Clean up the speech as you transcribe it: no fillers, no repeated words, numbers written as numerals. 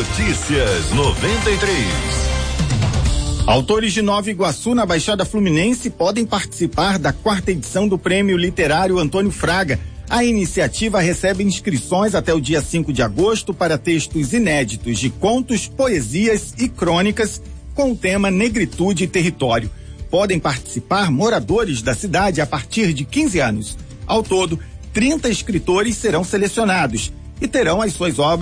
Notícias 93. Autores de Nova Iguaçu, na Baixada Fluminense, podem participar da 4ª edição do Prêmio Literário Antônio Fraga. A iniciativa recebe inscrições até o dia 5 de agosto para textos inéditos de contos, poesias e crônicas com o tema Negritude e Território. Podem participar moradores da cidade a partir de 15 anos. Ao todo, 30 escritores serão selecionados e terão as suas obras